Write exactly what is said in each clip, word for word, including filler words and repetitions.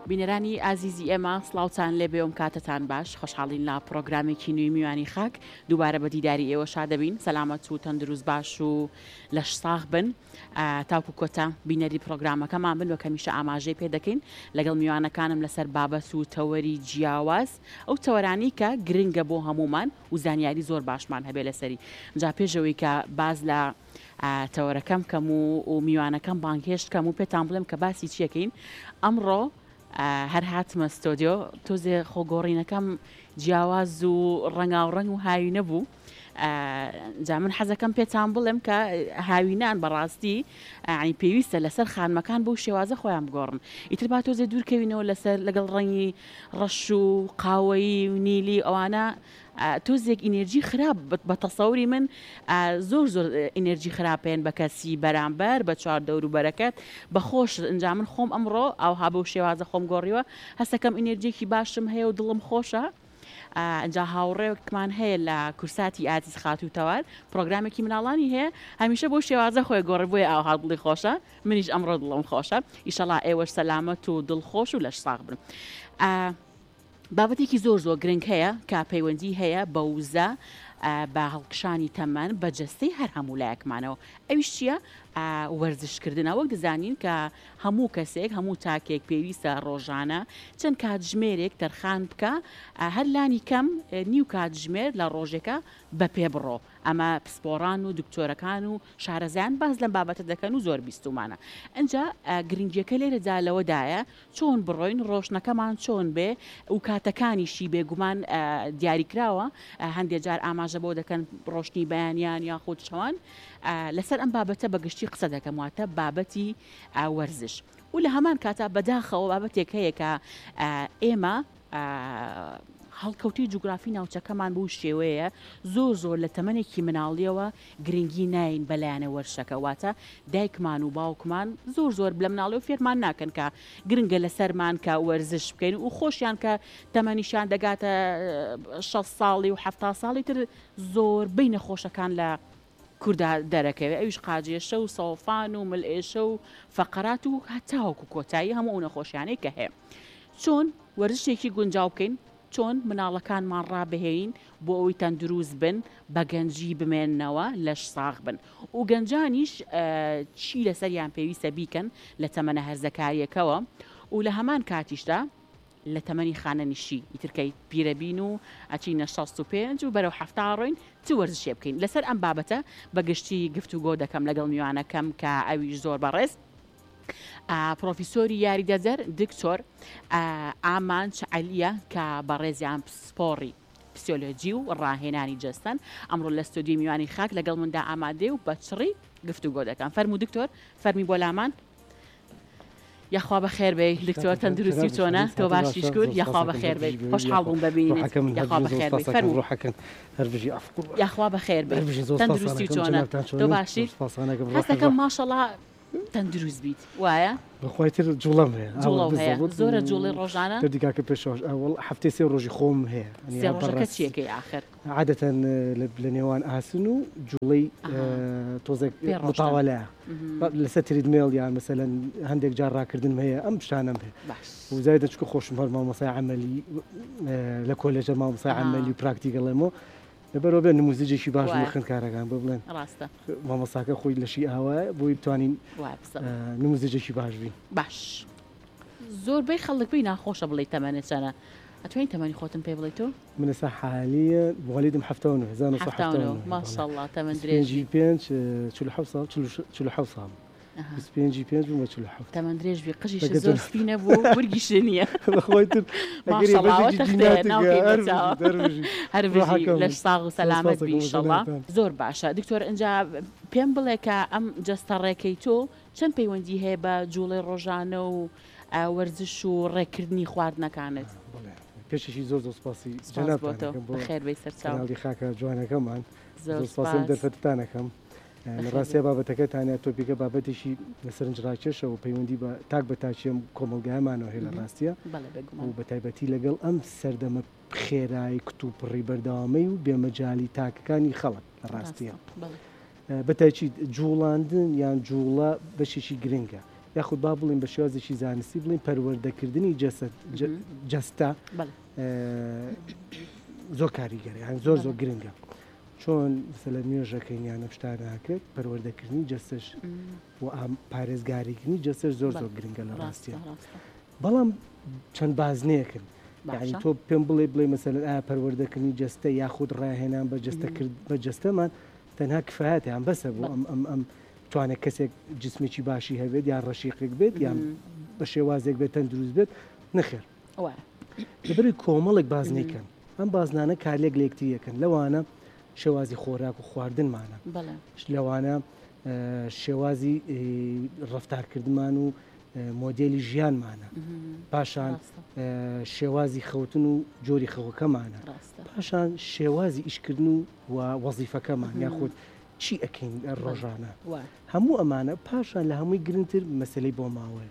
بینەرانی ئازیزی ئێمە سڵاوتان لێ بێوم کاتتان باش خۆشحاڵین لا پرۆگرامێکی نوێی میوانی خاک دووبارە بە دیداری ئێوە شادەبین سەلامەت و تەندروست باش و لەش ساغ بن تاوکو کۆتا بینەری پرۆگرامەکەمان بن و کەمیشە ئاماژەی پێ دەکەین لەگەڵ میوانەکانم لەسەر بابەت و تەوەری جیاواز ئەو تەوەرانی کە گرنگە بۆ هەمومان و زانیاری زۆر باشمان هەبێ لەسەری جا پێشەوەی کە باز لە تەوەرەکەم کەم و میوانەکەم بانگهێشت کەم و پێتان بڵێم کە باسی چیەکەین ئەمڕۆ هەر هاتمە ستۆدیۆ تۆزێ خۆگۆڕینەکەم جیاواز و ڕەنگاوڕەنگ و هاوی نەبوو جا من حەزەکەم پێتان بڵێم کە هاوینان بەڕاستی ینی پێویستە لەسەر خانمەکان بۆ شێوازە خۆیان بگۆڕن ئیتر با تۆزێ دوورکەوینەوە لەسەر لەگەڵ ڕەنگی ڕەش و قاوەیی و نیلی ئەوانە تۆزێک ئینێرجی خراپ بە تەسەوری من زۆر زۆر ئینێرجی خراپێن بە کەسی بەرامبەر بە چوار دەور و بەرەکەت بەخۆش ئەنجام من خۆم ئەمڕۆ ئەو هابە و شێوازە خۆم گۆڕیوە هەستەکەم ئینێرجێکی باشم هەیە و دڵم خۆشە ئەجا هاوڕێوەکمان هەیە لە کورساتی ئازیز خاتووتەوار پرۆگرامێکی مناڵانی هەیە هەمیشە بۆ شێوازە خۆی گۆڕ بۆیە ئاو هاڵ دڵی خۆشە منیش ئەمڕۆ دڵم خۆشە ئیشەڵا ئێوەش سەلامەت و دڵخۆش و لەش ساغ بن. بابەتێکی زۆر زۆر گرنگ هەیە کە پەیوەندی هەیە بە وزە بە هەڵکشانی تەمەن بە جەستەی هەر هەموو لایەکمانەوە ئەویش چییە؟ وەرزشکردنە وەک دەزانین کە هەموو کەسێک هەموو تاکێک پێویستە ڕۆژانە چەند کاتژمێرێک تەرخان بکە هەر لانی کەم نیو کاتژمێر لە ڕۆژێکە بە پێ بڕۆ ئەمە پسپۆڕان و دکتۆرەکان و شارەزایان باز لەم بابەتە دەکەن و زۆر بیستومانە ئەجا گرنگیەکە لێرەدا لەوەدایە چۆن بڕۆین ڕۆژنەکەمان چۆن بێ و کاتەکانیشی بێگومان دیاریکراوە هەندێک جار ئاماژە بۆ دەکەن ڕۆشنی بەیانیان یاخود شەوان لەسەر ئەم بابەتە بەگشتی قسە دەکەم واتە بابەتی وەرزش و لە هەمان کاتە بەداخەوە بابەتێک هەیە کە ئێمە هەڵکەوتی جوگرافی ناوچەکەمان بۆ شێوەیە زۆر زۆر لە تەمەنێکی مناڵیەوە گرنگی ناین بەلایەنە وەرشەکە واتە دایکمان و باوکمان زۆر زۆر بلە مناڵی و فێرمان ناکەن کە گرنگە لەسەرمان کە وەرزش بکەین و خۆشیان کە تەمەنیشان دەگاتە شەش ساڵی و هەفتا ساڵی تر زۆر بینە خۆشەکان لە کووردا دەرەکەوێت ئەویش قاجێشە و سەوفان و ملئێشە و فەقەرات و هەتاوەکو کۆتایی هەموو ئەو نەخۆشیانەی کە هەیە چۆن وەرزشێکی گونجاو بکەین چۆن مناڵەکانمان ڕابهێین بۆ ئەوەی تەندروست بن بە گەنجی بمێننەوە لەش ساغ بن و گەنجانیش چی لەسەریان پێویستە بیکەن لە تەمەنە هەرزەکاریەکەوە و لە هەمان کاتیشدا لە تەمەنی خانەنیشی ئیترکەی پیرەبین و ئەچینە شەست و پێنج و بەرەو هەفتا ڕۆین چ وەرزشێ بکەین لەسەر ئەم بابەتە بەگشتی گفتوگۆ دەکەم لەگەڵ میوانەکەم کە ئەویش زۆر بەڕێز پرۆفیسۆری یاریدەدەر دکتۆر ئامان چعەلیە کە بەڕێزیان سپۆڕی پسیۆلۆجی و ڕاهێنانی جەستن ئەمڕۆ لە ستۆدیۆی میوانی خاک لەگەڵ مندا ئامادەی و بەچڕی گفتوگۆ دەکەم فەرموو دکتۆر فەرمی بۆ لامان یاخوا بەخێر بێ دکتۆر تەندروستی چۆنە تۆ باشی شکر یاخوا بەخێر بێ خۆشحاڵ بووم ببینیت یاخوا بەخێر بێ فەرموو یاخوا بەخێر بێ تەندروستی چۆنە تۆ باشی هەستەکەم ماشەڵڵا تەندروست بیت وایە بەخوای تر جوڵەم هەیە زۆرە جوڵی ڕۆژانە دیکاکە پێشەوەش هەفتەی سێ ڕۆژی خۆم هەیە ڕۆژەکە چیەکەی ئاخر عادەتەن لە نێوان ئاسن و جوڵەی تۆزێک متاوالەیە لەسەر تریدمێڵ یان مەسەلەن هەندێک جار ڕاکردن هەیە ئەم شتانەم هەیە و زایدە چکە خۆشم هەر مامۆسای عەمەلی لە کۆلێژە مامۆسای عەمەلی و پراکتیکەڵێمەوە لەبەرەوە بێ نموزجێکی باش بۆ خوێندکارەکان بە بڵێن ڕاستە مامۆستاکە خۆی لەشی ئاوایە بۆی بتوانین نموزجێکی باش بین باش زۆربەی خەڵک بی ناخۆشە بڵێ تەمەنێت چەنە ئەتوانین تەمەنی خۆتم پێ بڵێ تۆ من ئێستا حالیە بۆلیدم هەفتە و نۆ هەزار و سەد ماشەڵڵا تەمەن درێژی پێنج چل و حەوت ساڵ چل و حەوت ساڵ بیست و پێنجی پێنج بوومە چل و حەوت تەمەن درێژ بێ قژیش زۆر سپی نەبوو وەرگیش نییە بەخۆی تر هەربژی لەش ساغ و سەلامەت بی ئینشەڵڵا زۆر باشە دکتۆر ئەنجا پێم بڵێ کە ئەم جەستەڕێکەی تۆ چەند پەیوەندی هەیە بە جوڵی ڕۆژانە و وەرزش و ڕێکردنی خواردنەکانت پێششی زۆر زۆر سپاسی خێر بێ سەرچاوی خاکە جوانەکەمان زۆر سپاسی دەرفەتتانەکەم ڕاستە بابەتەکەتانە تۆپیکە بابەتێکی لە سەرنجڕاکێشە و پەیوەندی بە تاک بە تاچێم کۆمەلگایمانەوە هەیە لە ڕاستیە و بە تایبەتی لەگەڵ ئەم سەردەمە خێرایی کتوپڕی بەردەوامی و بێمەجالی تاکەکانی خەڵک لە ڕاستیە بەتایکی جوڵاندن یان جوڵە بەشێکی گرنگە یاخود با بڵین بە شێوازێکی زانستی بڵین پەروەردەکردنی جەستە زۆر کاریگەرە یان زۆر زۆر گرنگە چۆن لە نوێژەکەی یانە شتانە هاکرێت پەروەردەکردنی جەستەش و پارێزگاریکردنی جەستەش زۆر زۆر گرنگە لە ڕاستیە بەڵام چەند بازنەیەکن یعنی تۆ پێم بڵێ بڵێ مەسەلەن ئایا پەروەردەکردنی جەستە یاخود ڕاهێنان بە جەستەکرد بە جەستەمان تەنها کفایەتیان بەسە بۆ ئەم ئەم ئەم توانێت کەسێک جسمێکی باشی هەبێت یان ڕەشیقێک بێت یان بە شێوازێک بێت تەندروست بێت نەخێر لەبەری کۆمەڵێک بازنەکەن ئەم بازنانە کارلێک لێکتریەکەن لەوانە شێوازی خۆراک و خواردنمانە لەوانە شێوازی ڕەفتارکردمان و مۆدێلی ژیانمانە پاشان شێوازی خەوتن و جۆری خەوەکەمانە پاشان شێوازی ئیشکردن و وەزیفەکەمان یاخود چی ئەکەین ڕۆژانە هەموو ئەمانە پاشان لە هەمووی گرنگتر مەسلەی بۆ ماوەیە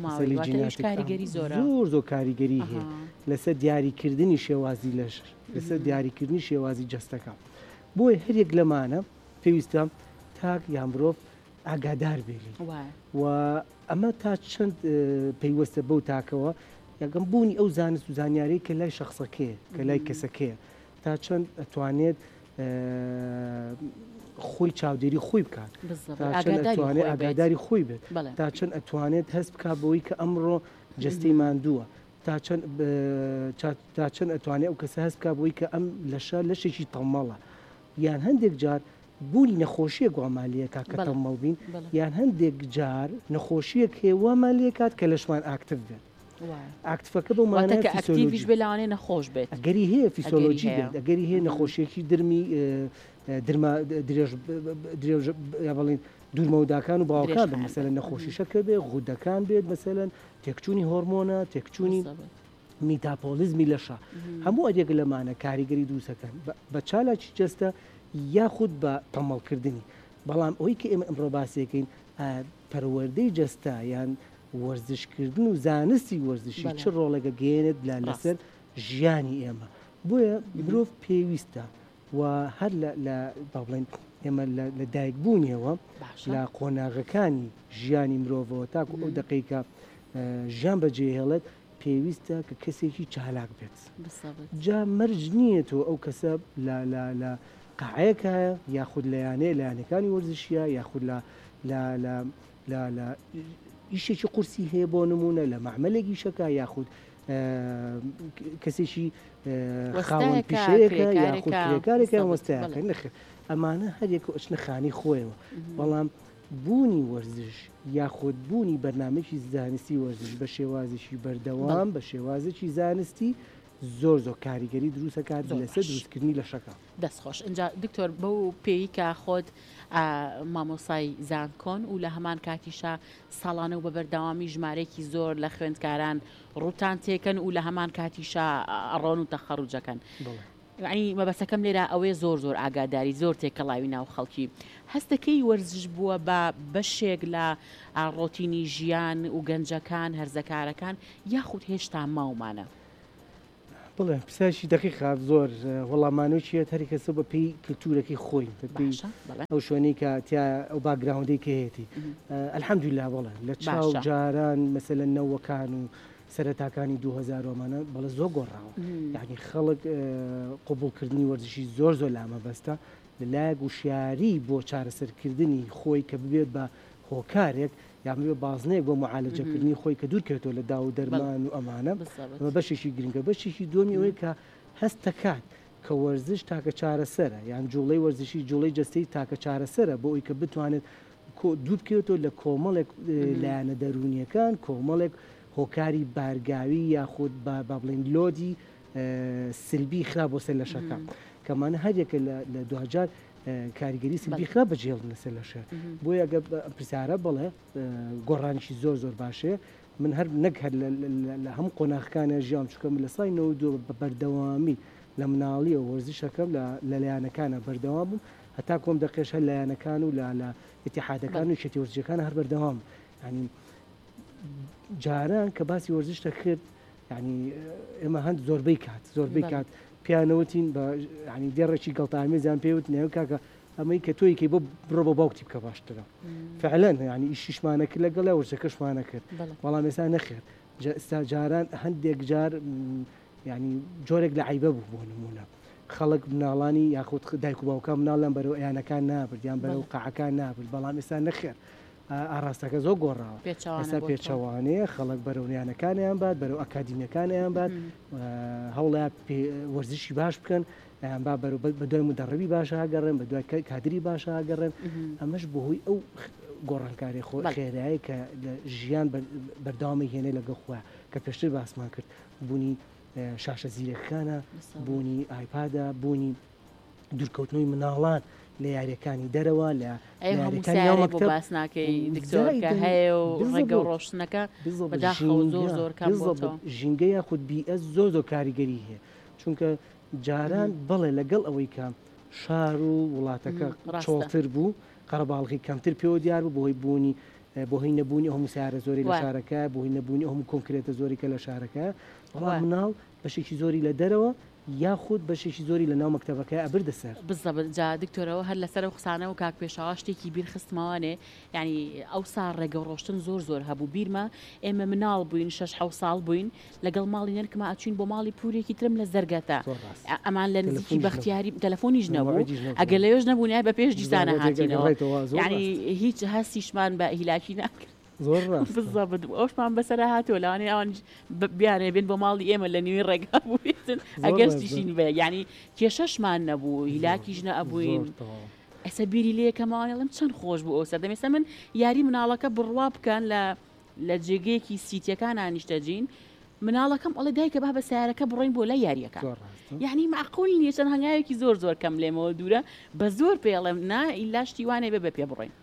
زۆر زۆر کاریگەری هەیە لەسەر دیاریکردنی شێوازی لەش لەسەر دیاریکردنی شێوازی جەستەکە بۆیە هەرێک لەمانە پێویستە تاک یان مرۆڤ ئاگادار بێنی و ئەمە تا چەند پەیوەستە بەو تاکەوە یاگەم بوونی ئەو زانست و زانیاری کە لای شخصەکەیە کە لای کەسەکەیە تا چەند ئەتوانێت خۆی چاودێری خۆی بکات ئەتوانێت ئاگاداری خۆی بێت تا چەند ئەتوانێت هەست بکات بەوەی کە ئەمڕۆ جەستەی ماندووە تا چەند ئەتوانێت ئەو کەسە هەست بکات بەوەی کە ئەم لەشە لەشێکی تەمەڵە یان هەندێک جار بوونی نەخۆشیە گوامالیەکە کە تەمەڵ بین یان هەندێک جار نەخۆشیەک هێوا مالیەکات کە لەشمان ئاکتیڤ بێت ئاکتفەکە بەو مانەکە ئاکتیڤیش بێ لەوانەیە نەخۆش بێت ئەگەری هەیە فیسیۆلۆجی بێت ئەگەری هەیە نەخۆشیەکی درمی درێژ بڵین دوورمەوداکان و باوەکان بێت مەسەلەن نەخۆشیشەکە بێت غودەکان بێت مەسەلەن تێکچوونی هۆرمۆنە تێکچوونی میتاپۆلیزمی لەشە هەموو ئەدێک لەمانە کاریگەری دروستەکەن بە چالاکی جەستە یاخود بە تەمەڵکردنی بەڵام ئەوەی کە ئێمە ئەمڕۆ باسیەکەین پەروەردەی جەستە یان وەرزشکردن و زانستی وەرزشی چ ڕۆڵێکە گەێنێت لا لەسەر ژیانی ئێمە بۆیە مرۆڤ پێویستە و هەر لە بڵێن ئێمە لە دایکبوونیەوە لە قۆناغەکانی ژیانی مرۆڤەوە تاکو ئەو دقیقە ژیان بەجێهێڵێت پێویستە کە کەسێکی چالاک بێت جا مەرج نییە تۆ ئەو کەسە لە قاعەیەکە یاخود لەیانەیە لایەنەکانی وەرزشیە یاخود لە ئیشێکی قورسی هەیە بۆ نمونە لە مەعمەلێکی شەکە یاخود کەسێکی خاوەن پیشەیەەکە یاخود کرێکارێکە وەستایەکە نەخێ ئەمانە هەرێک ئەچنە خانی خۆیەوە بەڵام بوونی وەرزش یاخود بوونی بەرنامەی زانستی وەرزش بە شێوازێکی بەردەوام بە شێوازێکی زانستی زۆر زۆر کاریگەری دروستەکات لەسەر دروستکردنی لە شەکە دەستخۆش اینجا دکتۆر بەو پێی کە خۆت مامۆسای زان کۆن و لە هەمان کاتیشە ساڵانە و بە بەردەوامی ژمارەیەکی زۆر لە خوێندکاران ڕوتان تێکەن و لە هەمان کاتیشە ئەڕۆن و تەخەڕوجەکەن ینی مەبەسەکەم لێرە ئەوەیە زۆر زۆر ئاگاداری زۆر تێکەڵاوی ناو خەڵکی هەستەکەی وەرزش بووە بە بەشێک لە ڕۆتینی ژیان و گەنجەکان هەرزەکارەکان یاخود هێشتا ماومانە بڵێ پرسیارێکی دقیقە زۆر وەڵامانەوەیە هەر کەسە بە پێی کلتورەکەی خۆی ئەو شوێنەی کە تیا ئەو باگراوندەی کە هەیەی ئەلحەمدولیلا بڵێ لە چاو جاران مەسەلەن نەوەکان و سەرەتاکانی دوهزارۆمانە بەڵێ زۆر گۆڕاوە یعنی خەڵک قوبوڵکردنی وەرزشی زۆر زۆر لامە بەستە لەلایەک وشیاری بۆ چارەسەرکردنی خۆی کە ببێت بە هۆکارێک یان بێ بازنەیەک بۆ معالەجەکردنی خۆی کە دوورکەوێتەوە لە داو دەرمان و ئەمانە ئەمە بەشێکی گرنگە بەشێکی دومی ئەوەی کە هەست دەکات کە وەرزش تاکە چارەسەرە یان جوڵەی وەرزشی جوڵەی جەستەی تاکە چارەسەرە بۆ ئەوی کە بتوانێت دوور بکەوێتەوە لە کۆمەڵێک لایەنە دەرونیەکان کۆمەڵێک هۆکاری بارگاوی یاخود با بڵێن لۆدی سلبی خراپ بۆ سەر لەشەکە کەمانە هەرێکە لە دوجار کاریگەری سلبی خراپ بەجێڵنە سەر لەشە بۆیە ئەگە پرسیارە بڵێ گۆڕانیشی زۆر زۆر باشەیە من هەر نەک هەر لە هەموو قۆناغەکانە ژیان چکەم لە سای نەوە دوو بە بەردەوامی لە مناڵی و وەرزشەکەم لە لایەنەکانە بەردەوام بووم هەتا کۆم دەقێش هەر لایەنەکان و لە ئێتیحادەکان و شێتی وەرزشەکان هەر بەردەوام ینی جاران کە باسی وەرزش دەکرد ینی ئێمە هەند زۆربەی کات زۆربەی کات پیانەوتین بە ینی دێڕێکی گەڵتامێزیان پێوت نێو کاکە ئەمەی کە تۆی کەی بۆ بڕۆ بە باوکتی بکە باشترە فعلەن ینی ئیشیشمانە کرد لەگەڵ لە وەرزەکەشمانە کرد بەڵام ئێستا نەخێر ئێستا جاران هەندێک جار ینی جۆرێک لە عیبە بوو بۆ نمونە خەڵک مناڵانی یاخود دایک و باوکە مناڵیان بەرەو ئەیانەکان نابرد یان بەرەو قەعەکان نابرد بەڵام ئێستا نەخێر ئاراستەکە زۆر گۆڕاوە ئێستا پێچەوانەیە خەڵک بەرەونیانەکانیان بات بەرەو ئەکادیمیەکانیان بات هەوڵیان وەرزشی باش بکەن یان با بەرەو بە دوای مدەڕەبی باشە هاگەڕێن بە دوای کادری باشە هاگەڕێن ئەمەش بەهۆی ئەو گۆڕانکاری خۆ خێرایی کە لە ژیان بەرداوامی هێنەی لەگەڵ خۆیان کە پێشتر باسمان کرد بوونی شاشە زیرەکانە بوونی ئایپادە بوونی دوورکەوتنەوەی مناڵان لە یاریەکانی دەرەوە لە یاریەکانی باس ناکەی دکتۆرکە هەیە و ڕێگە ڕۆشتنەکە بەداخەوە زۆر زۆر ژینگە یاخود بیئەس زۆر زۆر کاریگەری هەیە چونکە جاران بەڵێ لەگەڵ ئەوەی کە شار و وڵاتەکە چۆڵتر بوو قەرەباڵغی کەمتر پێوە دیار بوو بۆهۆی بوونی بۆهۆی نەبوونی ئەو مسیارە زۆری لە شارەکە بۆهۆی نەبوونی ئەو کۆنکرێتە زۆریکە لە شارەکە بەڵام مناڵ بەشێکی زۆری لە دەرەوە یاخود بەشێکی زۆری لە ناو مەکتەبەکە ئەبردە سەر بزەبت جا دکتۆرەوە هەر لەسەر و قسانە و کاک پێشەوا شتێکی بیر خستمەوانێ ینی ئەو سا ڕێگە ڕۆشتن زۆر زۆر هەبوو بیرمە ئێمە مناڵ بووین شش حەوت ساڵ بووین لەگەڵ ماڵی نەرکمە ئەچوین بۆ ماڵی پورێکی ترم لە زەرگەتە ئەمان لە نزیکی بەختیاری تەلەفۆنیش نەبوو ئەگەر لەوێش نەبوونای بە پێش دیسانە هاتینەوە ینی هیچ هەستیشمان بە هیلاکی ناکرد بالضبط ئەوشمان بەسەرە هاتووە لەوانێ ئەوان بیانێ بێن بۆ ماڵی ئێمە لە نوێی ڕێگا بووێتن ئەگەستیشین بێ ینی کێشەشمان نەبوو هیلاکیش نەبووین ئەسە بیری لەکەماوانێڵم چەند خۆش بوو ئەو سەر دەمێستا من یاری مناڵەکە بڕوا بکەن لە لە جێگەیەکی سیتیەکان ئانیشتەجین مناڵەکەم ئەڵێ دایکە با بە سیارەکە بڕۆین بۆ لە یاریەکە یعنی معقول نییە چەند هەنگاوێکی زۆر زۆر کەم لێمەوە دوورە بە زۆر پێڵێم نا ئیلاشتی وانێ بێ بە پێ بڕۆین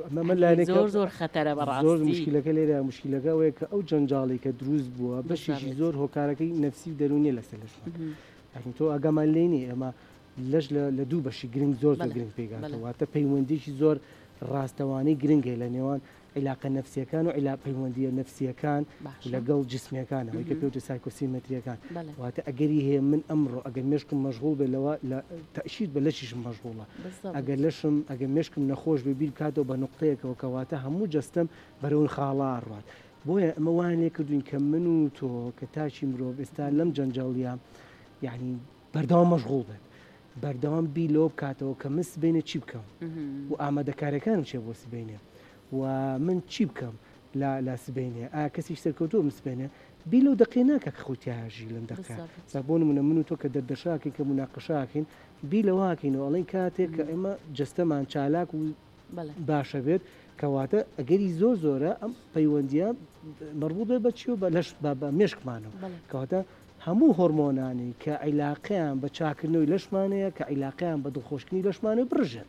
زۆر زۆر خەتەرە بەڕاستی زۆر مشکلەکە لێرە مشکلەکە ئەوەیە کە ئەو جەنجاڵی کە دروست بووە بەشێکی زۆر هۆکارەکەی نەفسی دەرونیە لەسەرشمان تۆ ئەگەمان لێنی ئەمە لەش لە دوو بەشی گرنگ زۆر زۆر گرنگ پێگاتەوەواتە پەیوەندیشی زۆر ڕاستەوانەی گرنگە لە نێوان عیلاقە نەفسیەکان و عیلا پەیوەندیە نەفسیەکان لەگەڵ جسمیەکانەوەی کە پێوتە سایکۆسیمەتریەکان واتە ئەگەری هەیە من ئەمڕۆ ئەگەر مێشکم مەشغوڵ بێ لەوە لە تەشید بە لەشیشم مەشغوڵە ئەگەر لەشم ئەگەر مێشکم نەخۆش بێ بیر کاتەوە بە نقطەیەکەوە کەواتە هەموو جەستم بەرەون خاڵا ڕات بۆیە ئەمە وانێ کردوین کە من و تۆ کە تاچی مرۆڤ ئێستا لەم جەنجاڵیە یعنی بەردەوام مەشغوڵ بێت بەردەوام بیلۆ بکاتەوە کە من سبینە چی بکەم و ئامادەکارەکانم چێ بۆ سبینێ و من چی بکەم لا سبینێ ئا کەسیش سەرکەوتۆ مسبێنێ بیلۆ دقی ناکە کە خۆتیاژی لەم دەکە بۆ نمونە من و تۆ کە دەردەشاکەین کە مناقەشاکەین بیلەواکەینەوە ئەڵێن کاتێک کە ئێمە جەستەمان چالاک و باشە بێت کەواتە ئەگەری زۆر زۆرە ئەم پەیوەندیە مەربوط بێ بە چی و بە لەش بە مێشکمانەوە کەواتە هەموو هۆرمۆنانی کە عیلاقیان بە چاکردنەوەی لەشمانەیە کە عیلاقیان بە دڵخۆشکردنی لەشمانە برژن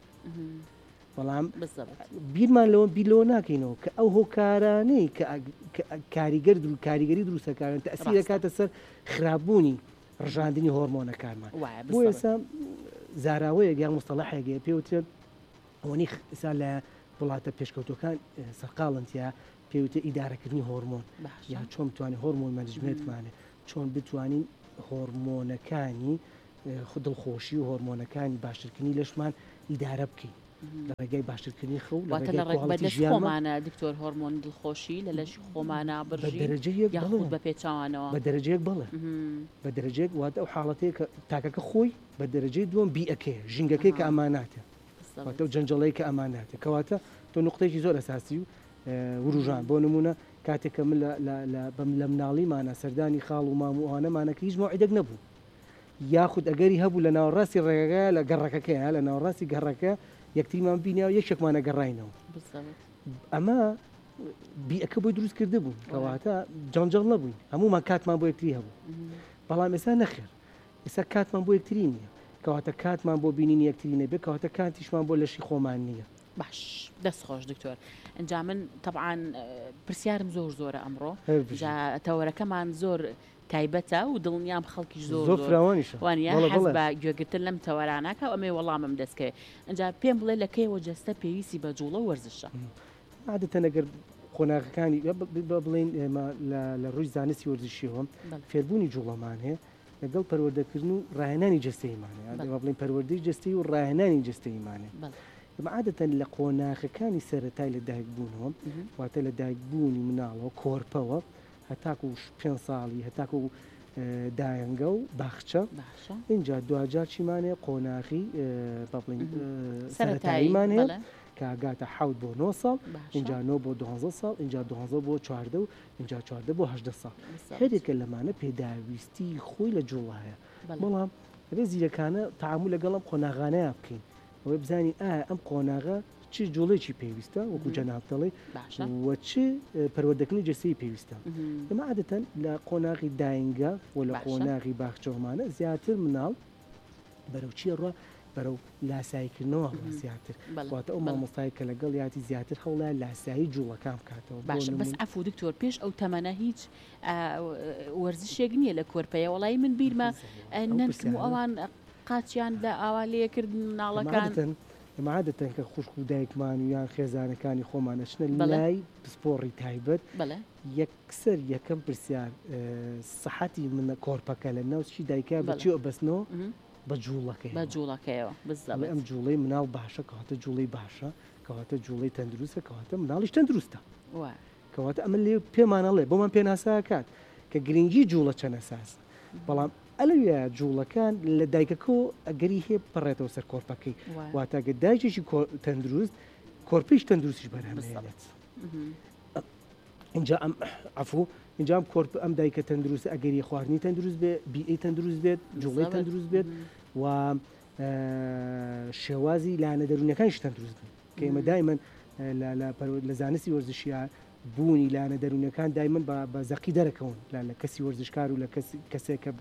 بەڵام بیرمان لەوە بیلۆ ناکەینەوە کە ئەو هۆکارانەی کاریگەر کاریگەری دروستەکارن تەسیرەکاتە سەر خراپبوونی ڕژاندنی هۆرمۆنەکانمان بۆ ئێستا زاراوەیەک یان مستەڵەحێکە پێوترێت ئەوەنی ئێستا لە وڵاتە پێشکەوتەکان سەرقاڵنتیا پێوتە ئیدارەکردنی هۆرمۆن یا چۆن بتوانین هۆرمۆن مەنیجمنتمانێ چۆن بتوانین هۆرمۆنەکانی دڵخۆشی و هۆرمۆنەکانی باشترکردنی لەشمان ئیدارە بکەین لە ڕێگەی باشترکردنی خەو خۆمانە دکتۆر هۆرمۆن دڵخۆشی لە لەش خۆمانە بەدەرەجەیەک بە پێچوانەوە بە دەرەجەیەک بڵێ بە دەرەجەیەک واتە ئەو حاڵەتەیە کە تاکەکە خۆی بە دەرەجەی دووەم بیئەکەی ژینگەکەی کە ئەماناتە واتە و جەنجەڵەی کە ئەماناتە کەواتە تۆ نقطەیەکی زۆر ئەساسی و وروژان بۆ نمونە کاتێککە من لە مناڵیمانە سەردانی خاڵ و مام و ئەوانەمانەکە هیچ مۆعیدێک نەبوو یاخود ئەگەری هەبوو لە ناوەڕاستی ڕێگەکە لە گەڕەکەکەیە لە ناوەڕاستی گەڕەکە یەکتریمان بینیا و یەکێکمانە گەڕاینەوە ئەمە بیئەکە بۆی دروست کرده بوو کەواتە جەنجەڵ نەبووین هەمومان کاتمان بۆ یەکتری هەبوو بەڵام ئێستا نەخێر ئێستا کاتمان بۆ یەکتری نییە کەواتە کاتمان بۆ بینین یەکتری نەبێ کەواتە کاتیشمان بۆ لەشی خۆمان نییە باش دەست خۆش دکتۆر ئەنجا من طبعاً پرسیارم زۆر زۆرە ئەمڕۆ تەوەرەکەمان زۆر تایبەتە و دڵنیام خەڵکی زۆر زۆر فراوانیشە وانە حەز بە گوێگرتن لەم تەوەرانەکە ئەمێ وەڵامم دەستکەوێت ئەنجا پێم بڵێ لەکەیەوە جەستە پێویستی بە جوڵە و وەرزشە عادەتە نەگەر قۆناغەکانی بڵێن ئێمە لە ڕووی زانستی وەرزشیەوە فێربوونی جوڵەمان هەیە لەگەڵ پەروەردەکردن و ڕاهێنانی جەستەیمانێ بڵین پەروەردەی جەستەی و ڕاهێنانی جەستەیمانێ ئەمە عادەتەن لە قۆناغەکانی سەرەتای لەدایک بوونەوە واتە لەدایک بوونی مناڵەوە کۆرپەوە هەتاکو و پێنج ساڵی هەتاکو و دایەنگە و باخچە اینجا دوجار چیمانێ قۆناغی بڵین سەرەتاییمان هەیە کاگاتە حەوت بۆ نۆ ساڵ اینجا نۆ بۆ دوازدە ساڵ اینجا دوازدە بۆ چواردە و اینجا چواردە بۆ هەژدە ساڵ هەرێکە لەمانە پێداویستی خۆی لە جوڵ هەیە بەڵام ئەبێ زیرەکانە تەعامل لەگەڵم قۆناغانەیە بکەین ئەوەی بزانین ئایا ئەم قۆناغە چ جوڵێکی پێویستە وەکو جەناب دەڵێ وە چ پەروەردەکردنی جەستەیی پێویستە ئەمە عادەتەن لە قۆناغی داینگە و لە قۆناغی باخچەوەمانە زیاتر مناڵ بەرەو چیە ڕوە بەرەو لاساییکردنەوە زیاتر واتە ئەو مامۆستایی کە لەگەڵ یاتی زیاتر هەوڵای لاسایی جوڵەکان بکاتەوە باشە بەس ئەفو دکتۆر پێش ئەو تەمەنە هیچ وەرزشێک نییە لە کۆرپەیە وەڵی من بیرمە نەنکم و ئەوان قاچیان لە ئاوالەیەکردن مناڵەکان ئەمە عادەتەن کە خوشک و دایکمان و یان خێزانەکانی خۆمانەچنە لای پسپۆڕی تایبەت یەکسەر یەکەم پرسیار سەحەتی منە کۆرپەکە لە ناوچی دایکە بچی بەستنەوە بە جوڵەکەی بە جوڵەکەیەوە ئەم جوڵەی مناڵ باشە کەواتە جوڵەی باشە کەواتە جوڵەی تەندروستە کەواتە مناڵیش تەندروستە کەواتە ئەمە لێ پێمانەڵێ بۆمان پێناساکات کە گرنگی جوڵە چەند ئەساس بەڵام ئەلوێ جوڵەکان لە دایکەکەەوە ئەگەری هەیە بپەڕێتەوە سەر کۆرپەکەی واتاگە دایکێکی تەندروست کۆرپیش تەندروستیش بەرهەمێنێت اینجا ئەم عفو اینجا ئەم کۆرپ ئەم دایکە تەندروست ئەگەری خواردنی تەندروست بێت بیئی تەندروست بێت جوڵەی تەندروست بێت و شێوازی لاەنە دەرونەکانیش تەندروست بن کە ئێمە دایمەن لە زانستی وەرزشیە بوونی لاەنە دەرونەکان دایمەن بە زەقی دەرەکەون لە کەسی وەرزشکار و لە کەسێکە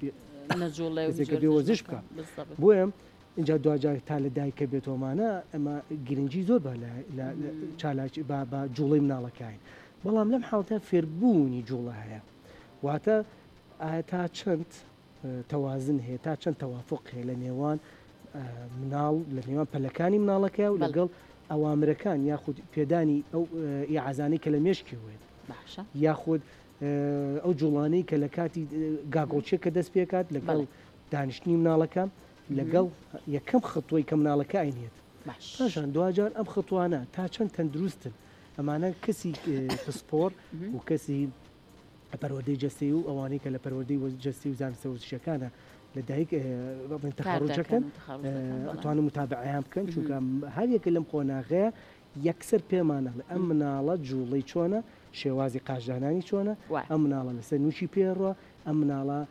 وەرزش بکە بۆیە اینجا دوجار تا لە دایکە بێتۆمانە ئەمە گرنگی زۆر بە چالاکی بە جوڵەی مناڵەکەین بەڵام لەم حاڵتە فێربوونی جوڵە هەیە واتە تا چەند تەوازن هەیە تا چەند تەوافق هەیە لە نێوان مناڵ لە نێوان پەلەکانی مناڵەکە و لەگەڵ ئەوامرەکان یاخود پێدانی ئەو ئیعازانەی کە لە مێشکیوێت یاخود ئەو جوڵانەی کە لە کاتی گاگۆڵچێک کە دەست پێکات لەگەڵ دانیشتنی مناڵەکە لەگەڵ یەکەم خەتۆی کە مناڵەکە ئاینێت پاشان دوجار ئەم خەتوانە تا چەند تەندروستن ئەمانە کەسی پسپۆر و کەسی پەروەردەی جەستەی و ئەوانەی کە لە پەروەردەی جەستی و زانستە وەرزشیەکانە لە دایک تەخەڕوجەکەن ئەتوانن متابعیان بکەن چونکە هەر یەکە لەم قۆناغەیە یەکسەر پێمانە ئەم مناڵە جوڵەی چۆنە شێوازی قاژدانانی چۆنە ئەم مناڵە لەسەر نووشی پێڕوە ئەم مناڵە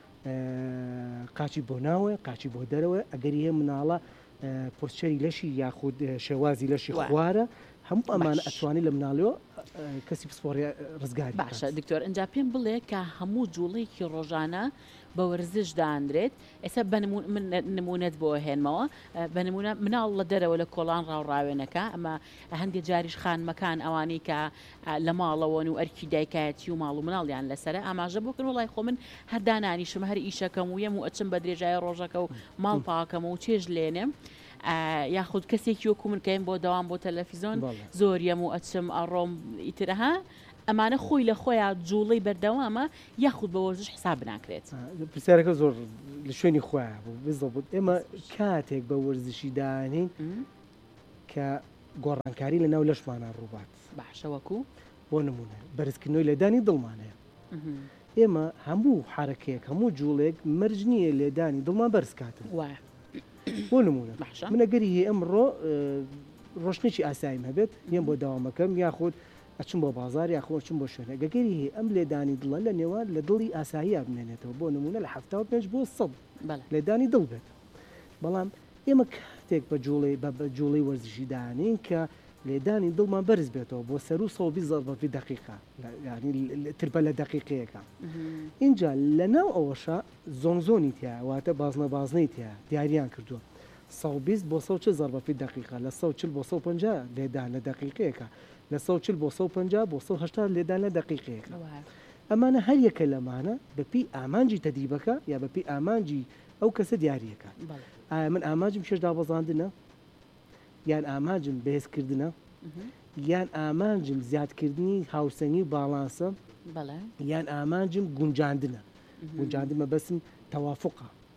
قاچی بۆ ناوێ قاچی بۆ دەرەوە ئەگەری هەیە مناڵە پۆسچەری لەشی یاخود شێوازی لەشی خوارە هەموو ئەمانە ئەتوانی لە مناڵەوە کەسی پسپۆڕی ڕزگاری باشە دکتۆر ئەنج پێم بڵێ کە هەموو جوڵەیەکی ڕۆژانە بە وەرزش دانرێت ئێستا من نمونەت بۆ هێنمەوە بە نمونە مناڵ لە دەرەوە لە کۆڵان ڕاوڕاوێنەکە ئەمە هەندێک جاریش خانمەکان ئەوانەی کە لە ماڵەوەن و ئەرکی دایکایەتی و ماڵ و مناڵیان لەسرە ئاماژە بۆکن وڵای خۆ من هەردانانیشم هەر ئیشەکەم و یەم و ئەچم بە درێژای ڕۆژەکە و ماڵ پاکەمە و چێژ لێنێم یاخود کەسێکی وەکو من کەیم بۆ دەوام بۆ تەلەڤیزۆن زۆر یەم و ئەچم ئەڕۆم ئیترەها ئەمانە خۆی لە خۆیان جوڵەی بەردەوامە یاخود بە وەرزش حساب ناکرێت پرسیارەکە زۆر لە شوێنی خۆیان بوو بزڵبوت ئێمە کاتێک بە وەرزشی دانین کە گۆڕانکاری لە ناو لەشمانان ڕووبات باشە وەکو بۆ نمونە بەرزکردنەوەی لەدانی دڵمانەیە ئێمە هەموو حرەکەیەک هەموو جوڵێک مەرج نییە لێدانی دڵمان بەرزکاتن وایە بۆ نمونە منەگەری هەیە ئەمڕۆ ڕۆشنێکی ئاساییم هەبێت یەم بۆ داوامەکەم یاخود ئەچم بۆ بازار یاخۆ چم بۆ شوێنە گەگەری هەیە ئەم لێدانی دڵە لە نێوان لە دڵی ئاسایی بنێنێتەوە بۆ نمونە لە هەفتە و پێنج بۆ سەد لێدانی دڵ بێت بەڵام ئێمە کاتێک بە جوڵی بە جوڵی وەرزشی دانین کە لێدانی دڵمان بەرز بێتەوە بۆ سەر و سەوبی زەربەفی دقیقا ینی تربە لە دقیقەیەەکە اینجا لە ناو ئەوەشە زۆن زۆنی تیا واتە بازنە بازنەی تیا دیاریان کردووە سەد و بیست بۆ سەد و چل زەربەفی دقیقا لە سەد و چل بۆ سەد و پەنجا لێدان لە دقیقەیەەکە لە سەد و چل بۆ سەد و پەنجا بۆ سەد و هەشتا لێدان لە دقیقەیەەکە ئەمانە هەر یەکە لەمانە بەپی ئامانجی تەدیبەکە یا بەپی ئامانجی ئەو کەسە دیاریەکە ئایا من ئاماجم شێشدا بەزاندنە یان ئاماجم بەهێزکردنە یان ئامانجم زیادکردنی هاوسەنگی و باڵانسە یان ئامانجم گونجاندنە گونجاندمە بەسم تەوافقە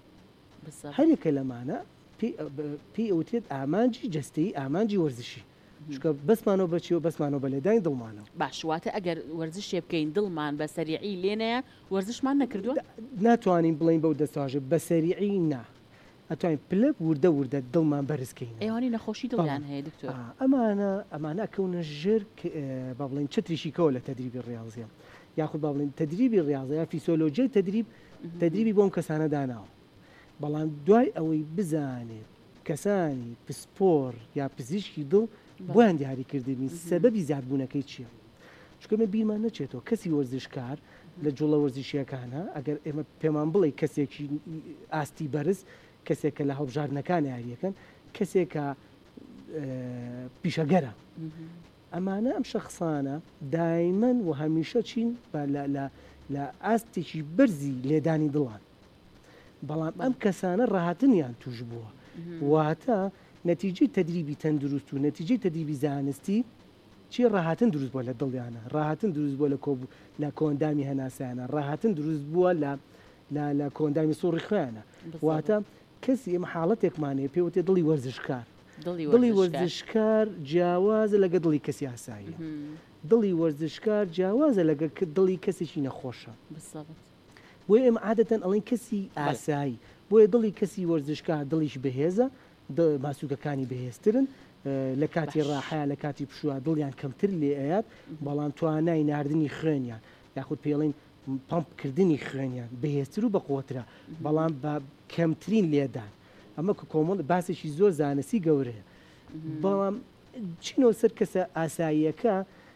هەرێکە لەمانە پێی ئەوتێت ئامانجی جەستەیی ئامانجی وەرزشی چکە بەسمانەوە بەچیەوە بەسمانەوە بە لێدانی دڵمانەوە باشواتە ئەگەر وەرزشێ بکەین دڵمان بە سەریعی لێنەیە وەرزشمان نەکردووە ناتوانین بڵین بەو دەستواژە بە سەریعی نا ئەتوانین پلک وردە وردە دڵمان بەرزکەین ئەوانی نەخۆشی دڵیان هەیە دکتۆر ئەمانە ئەمانە کەونە ژێر با بڵین چتریشی کەوە لە تەدریبی ڕاضیە یاخود با بڵین تەدریبی ڕاضەیە فیسۆلۆژیای تەدریب تەدریبی بۆم کەسانە داناوە بەڵام دوای ئەوەی بزانێت کەسانی پسپۆر یا پزیشکی دڵ بۆیان دیاریکردنی سەبەبی زیادبوونەکەی چییە چکەمە بیرمان نەچێتەوە کەسی وەرزشکار لە جوڵە وەرزشیەکانە ئەگەر ئێمە پێمان بڵێ کەسێکی ئاستی بەرز کەسێکە لە هەڵبژاردنەکان یاریەکەن کەسێکە پیشەگەرە ئەمانە ئەم شەخصانە دایمەن و هەمیشە چین لە ئاستێکی بەرزی لێدانی دڵان بەڵام ئەم کەسانە ڕاهاتنیان توش بووە واتە نەتیجەی تەدریبی تەندروست و نەتیجەی تەدریبی زانستی چی ڕاهاتن دروست بووە لە دڵیانە ڕاهاتن دروست بووە لە کۆبوو لە کۆندامی هەناسیانە ڕاهاتن دروست بووە لە لە کۆندامی سوڕی خوێنە واتە کەسی ئێمە حاڵەتێکمانەیە پێوتێ دڵی وەرزشکار دڵی وەرزشکار جیاوازە لەگە دڵی کەسی ئاساییە دڵی وەرزشکار جیاوازە لەگە دڵی کەسێکی نەخۆشە بۆیە ئێمە عادەتەن ئەڵێن کەسی ئاسایی بۆیە دڵی کەسی وەرزشکار دڵیش بەهێزە ماسوولەکانی بەهێزترن لە کاتی ڕاحەیە لە کاتی پشووە دڵیان کەمتر لێ ئەیات بەڵام توانای ناردنی خوێنیان یاخود پێڵین پمپکردنی خوێنیان بەهێزتر و بەقوترە بەڵام بە کەمترین لێدان ئەمە کۆمەڵ باسێکی زۆر زانستی گەورەیە بەڵام چینەوە سەر کەسە ئاساییەکە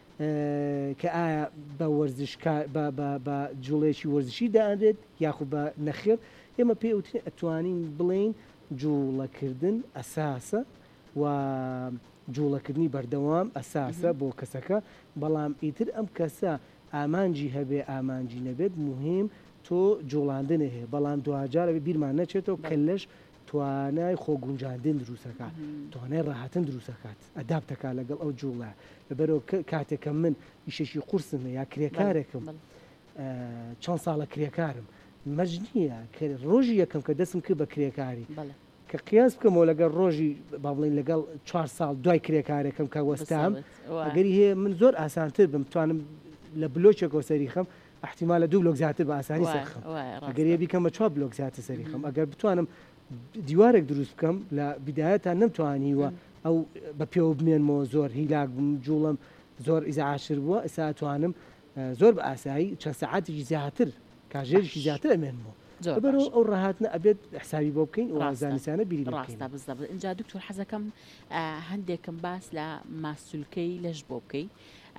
کە ئایا بە وەرزشکار بە جوڵێکی وەرزشی دەئەنرێت یاخود بە نەخێر ئێمە پێوتین ئەتوانین بڵین جوڵەکردن ئەساسە و جوڵەکردنی بەردەوام ئەساسە بۆ کەسەکە بەڵام ئیتر ئەم کەسە ئامانجی هەبێ ئامانجی نەبێت مهم تۆ جوڵاندنە هەیە بەڵام دوجار بیرمان نەچێتەوە کە لەش توانای خۆگونجاندن دروستەکات توانای ڕاهاتن دروستەکات ئەدابتەکە لەگەڵ ئەو جوڵە لەبەرەوە کاتێکە من ئیشەشی قورسمە یا کرێکارێکم چەند ساڵە کرێکارم مەج نییە کە ڕۆژی یەکەم کە دەستم کرد بە کرێکاری کە قیاس بکەمەوە لەگەڵ ڕۆژی با بڵین لەگەڵ چوار ساڵ دوای کرێکارێکم کە وەستام ئەگەری هەیە من زۆر ئاسانتر بم توانم لە بلۆچێکەوە سەریخەم احتیمال لە دوو بلۆک زیاتر بە ئاسانی سەرخەم ئەگەر بیکەمە چوار بلۆک زیاتر سەریخەم ئەگەر بتوانم دیوارێک دروست بکەم لە بیدایەتان نەمتوانیوە ئەو بە پێوە بمێنمەوە زۆر هیلاک بم جوڵم زۆر ئیزعاشر بووە ئێستا توانم زۆر بە ئاسایی چەند سەعاتێکی زیاتر کاژێریشی زیاتر ئەمێنمەوە بەرەوە ئەو ڕاهاتنە ئەبێت حسابی بۆ بکەین و زانستیانە بیری ڕاستە بزەب اینجا دکتۆر حەزەکەم هەندێکم باس لە ماسوولکەی لەش بۆ بکەی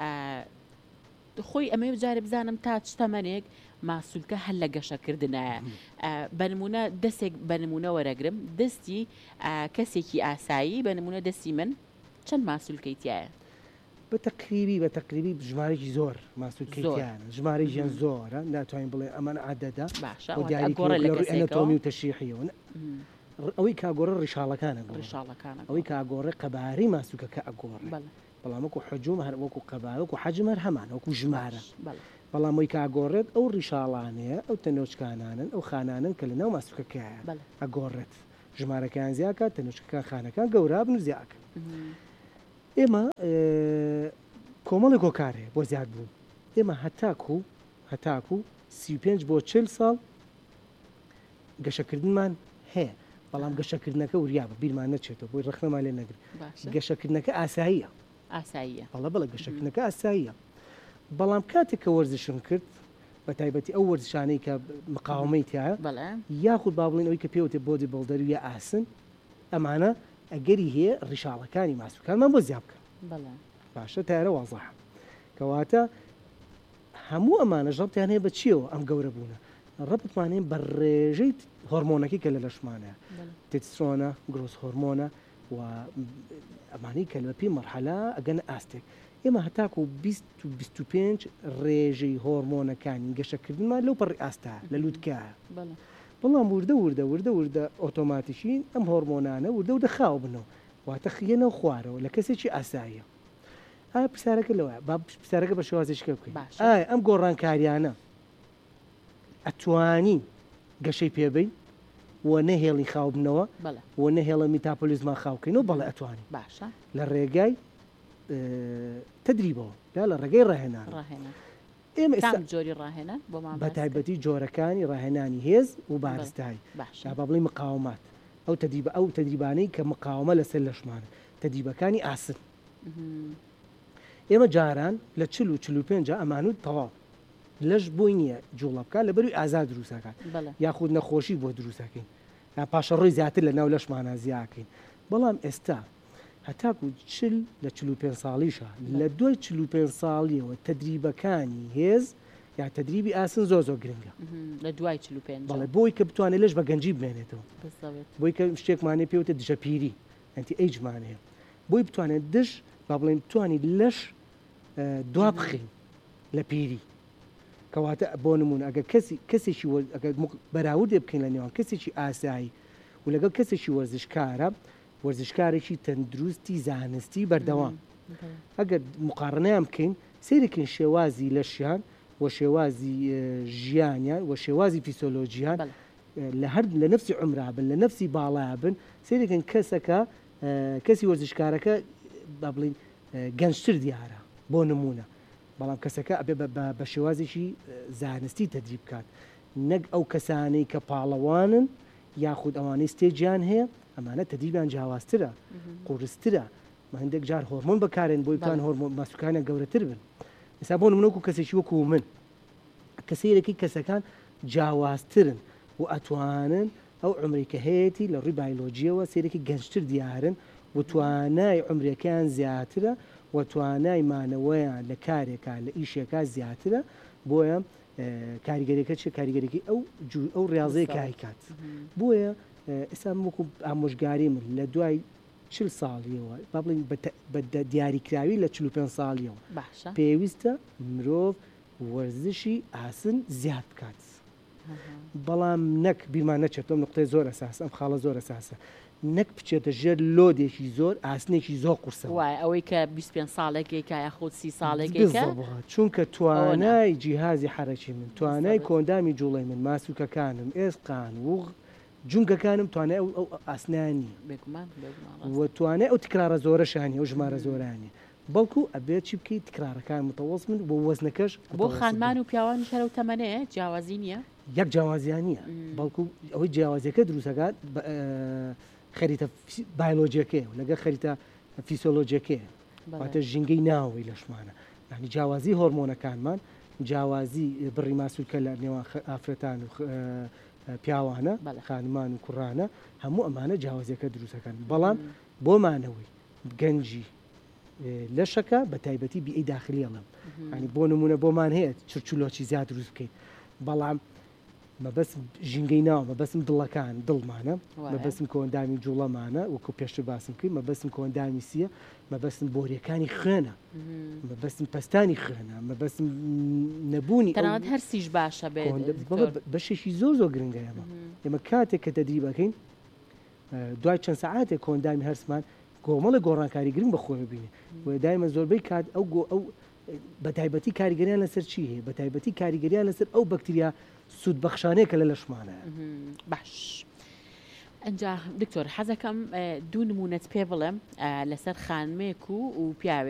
خۆی ئەمە بجارە بزانم تا چ تەمەنێک ماسوولکە هەل لە گەشەکردنایە بەنمونە دەستێک بەنمونە وەرەگرم دەستی کەسێکی ئاسایی بەنمونە دەستی من چەند ماسوولکەی تایە بە تەقریبی بە تەقریبی ژمارەی زۆر ماسوولکەیان ژمارەی ژیان زۆرە ناتوانین بڵێ ئەمانە عادەدا ئەناتۆمی و تەشریحیەوە ئەوەی کاگۆڕە ڕیشاڵەکانە ڕیشاڵەکانە ئەوەی کاگۆڕە قەبارەی ماسوولکەکە ئەگۆڕ بەڵام وەکو حجوم هەر وەکو قەبارە و حەجمەر هەمان وەکو ژمارە بەڵام وی کاگۆڕێت ئەو ڕیشاڵانەیە ئەو تەنۆچکانانن ئەو خانانن کە لە ناو ماسوولکەکەیە ئەگۆڕێت ژمارەکان زیاکات تەنۆچکەکان خانەکان گەورابن و زیاکە ئێمە کۆمەڵی کۆکارێ بۆ زیاد بوو ئێمە هەتاکو هەتاکو سی و پێنج بۆ چل ساڵ گەشەکردنمان هەیە بەڵام گەشەکردنەکە وریا بە بیرمان نەچێتەوە بۆی ڕخنەمان لێ نەگر گەشەکردنەکە ئاساییە ئاساییە بەڵە بەڵە گەشەکردنەکە ئاساییە بەڵام کاتێک کە وەرزشم کرد بە تایبەتی ئەو وەرزشانەی کە مقاومەی تایە یاخود با بڵین ئەوەی کە پێوتێ بۆدی بەڵدەر یا ئاسن ئەمانە ئەگەری هەیە ڕیشاڵەکانی ماسوولکانمان بۆ زیاد بکەن باشە تارە وازەح کەواتە هەموو ئەمانە ڕەبتیان هەیە بە چیەوە ئەم گەورە بوونە ڕەبتمانێن بە ڕێژەی هۆرمۆنەکەی کە لە لەشمانەیە تێتسترۆنە گرۆس هۆرمۆنە و ئەمانی کە لە پێی مەرحەلە ئەگەنە ئاستێک ئێمە هەتاکو بیست و بیست و پێنج ڕێژەی هۆرمۆنەکانی گەشەکردنمان لەو پەڕی ئاستا لە لووتکایە بەڵام وردە وردە وردە وردە ئۆتۆماتیشین ئەم هۆرمۆنانە وردە و دەخاو بنەوە واتە خیەنەوە خوارەوە لە کەسێکی ئاساییە ئایا پرسیارەکە لەوە با پرسیارەکە بە شێوازێکە بکەین ئایا ئەم گۆڕانکاریانە ئەتوانی گەشەی پێبین و نەهێڵی خاو بنەوە و نەهێڵە میتاپۆلیزما خاوکەینەوە بەڵێ ئەتوانین باشە لە ڕێگای تدریبەوە یا لە ڕێگەی ڕاهێنان ئێمە جۆری ڕاهێنان بە تایبەتی جۆرەکانی ڕاهێنانی هێز و بارستایی با بڵی مقاومات ئەو تدریبە ئەو تدریبانەی کە مقاومە لەسەر لەشمانە تدریبەکانی ئاسن ئێمە جاران لە چل و چل و پێنج ئەمانوت تەواو لەش بۆی نییە جوڵە بکات لە بەروی ئازاد دروستەکان یاخود نەخۆشی بۆ دروستەکەین یا پاشەڕۆی زیاتر لە ناو لەشمانە زیاکەین بەڵام ئێستا هەتاکو چل لە چل و پێنج ساڵیشە لە دوای چل و پێنج ساڵیەوە تدریبەکانی هێز یا تدریبی ئاسن زۆ زۆر گرنگە لە دوای چل و پێنج بەڵێ بۆی کە بتوانێت لەش بە گەنجی بمێنێتەوە بۆی کە شتێکمانێ پێوتە دژە پیری ئەنتی ئەیجمانەیە بۆی بتوانێت دش با بڵێن بتوانیت لەش دوا بخین لە پیری کەواتە بۆ نمونە ئەگە کەسێکی بەراوردێ بکەین لە نێوان کەسێکی ئاسایی و لەگەڵ کەسێکی وەرزشکارە وەرزشکارێکی تەندروستی زانستی بەردەوام ئەگەر مقارنەیان بکەین سیرکن شێوازی لەشیان و شێوازی ژیانیان و شێوازی فیسۆلۆژیان لە هەر لە نفسی عمرا بن لە نفسی باڵایە بن سیرکن کەسەکە کەسی وەرزشکارەکە با بڵین گەنجتر دیارە بۆ نمونە بەڵام کەسەکە ئەبێ بە شێوازێکی زانستی تەدریب بکات نەک ئەو کەسانەی کە پاڵەوانن یاخود ئەوانەی ستێجیان هەیە ئەمانە تەدریبیان جیاوازترە قورسترە هەندێک جار هۆرمۆن بەکارێن بۆی بتوان هۆرمۆن ماسوولەکانیان گەورەتر بن ئێستا بۆ نمونەوەکو کەسێکی وەکو من کەسەیەکی کەسەکان جیاوازترن و ئەتوانن ئەو عمری کە هەیەی لە ڕووی بایۆلۆجیەوە سێرەی گەنجتر دیارن و توانای عمرەکەیان زیاترە و توانای مانەوەیان لە کارێکا لە ئیشێکا زیاترە بۆیە کاریگەریەکە چه کاریگەرێکی ئەو ئەو ڕاضەیە کایکات بۆیە ئێستا وەکو ئامۆژگاری من لە دوای چل ساڵیەوە با بڵین بە دیاریکراوی لە چل و پێنج ساڵیەوە پێویستە مرۆڤ وەرزشی ئاسن زیاد بکات بەڵام نەک بیرمان نەچێت ئەم نقطەی زۆر ئەساسە ئەم خاڵە زۆر ئەساسە نەک بچێتە ژێر لۆدێکی زۆر ئاسنێکی زۆر قورسە وای ئەوەی کە بیست و پێنج ساڵێکێکە یاخود سی ساڵێکێکە چونکە توانای جیهازی حرەکی من توانای کۆندامی جوڵەی من ماسوولکەکانم ئێسقان و جونگەکانم توانای ئەو ئاسنانی و توانای ئەو تکرارە زۆرەشانی ئەو ژمارە زۆرانی بەڵکو ئەبێت چی بکەیت تکرارەکان متەوەڵ من بۆ وەزنەکەش بۆ خانمان و پیاوانی شەرە و تەمەنەیە جیاوازی نییە یەک جیاوازیان نییە بەڵکو ئەوەی جیاوازیەکە دروستەکات خەریتە بایۆلۆجیەکەی لەگە خەریتە فیسۆلۆجیەکەی واتە ژینگەی ناوەی لەشمانە یعنی جیاوازی هۆرمۆنەکانمان جیاوازی بڕی ماسوولکە لە نێوان ئافرەتان و پیاوانە خانمان و کوڕانە هەموو ئەمانە جیاوازیەکە دروستەکان بەڵام بۆمانەوەی گەنجی لەشەکە بە تایبەتی بیئی داخلی ئەڵم ینی بۆ نمونە بۆمان هەیە چرچلۆکی زیاد دروست بکەین بەڵام مەبەست ژینگەی ناوە مەبەستم دڵەکان دڵمانە مەبەستم کۆندامی جوڵەمانە وەکو پێشتر باسم کرد مەبەستم کۆندامی سیە مەبەستم بۆریەکانی خوێنە مەبەستم پەستانی خوێنە مەبەستم نەبوونی تەنانەت هەرسیش باشە بەشێکی زۆر زۆر گرنگە ئێمە ئێمە کاتێک کە تەدریبەکەین دوای چەند سەعاتێک کۆندامی هەرسمان کۆمەڵە گۆڕانکاری گرنگ بەخۆی ببینێ و دایمە زۆربەی کات ئەو ئەو بەتایبەتی کاریگەریان لەسەر چی هەیە بەتایبەتی کاریگەریان لەسەر ئەو بەکتریا سوود بەخشانەیە کە لە لەشمانە باش ئەنجا دکتۆر حەزەکەم دوو نمونەت پێ بڵێم لەسەر خانمێک و پیاوێک